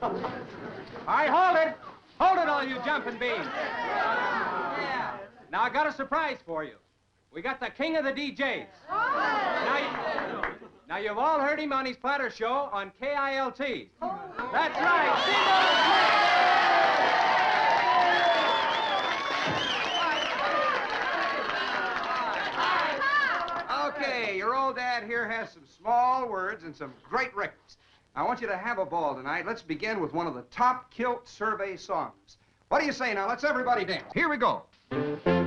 All right, hold it. Hold it, all you jumping beans. Now, I got a surprise for you. We got the king of the DJs. Now, you've all heard him on his platter show on KILT. That's right. Okay, your old dad here has some small words and some great records. I want you to have a ball tonight. Let's begin with one of the top Kilt Survey songs. What do you say now? Let's everybody dance. Here we go.